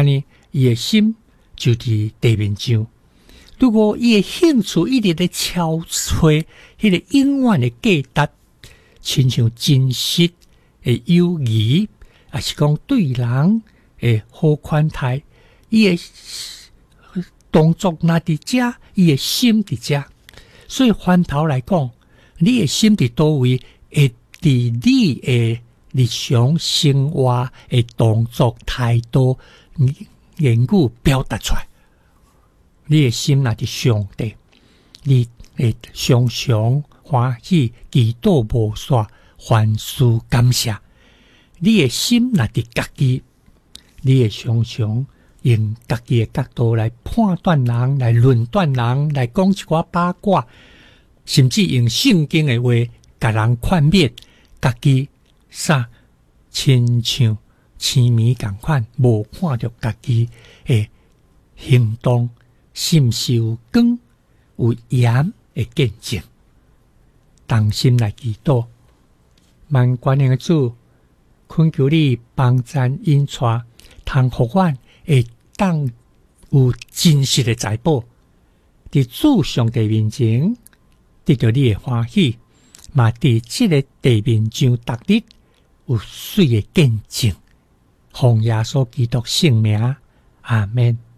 安尼伊的心就伫地面上。如果伊的兴趣一直咧敲吹迄个永远的价值，亲像真实的友谊，也是讲对人的好款待，伊的动作若伫遮，伊的心伫遮。所以反头来讲，你的心伫倒位，会伫你的日常生活的动作态度言语表达出来。你的心若伫上帝，你会常常欢喜，祈祷无煞，凡事感谢。你的心若伫家己，你会常常用家己的角度来判断人，来论断人，来讲一寡八卦，甚至用圣经的话甲人劝勉，家己亲像青面同款，无看到家己的行动，心是有光有盐的见证。同心来祈祷，万关的主，恳求你帮咱引带，通互阮会当有真实的财宝，伫主上帝面前得到你的欢喜，嘛伫这个地面上逐日有水的见证。奉耶稣基督圣名，阿们。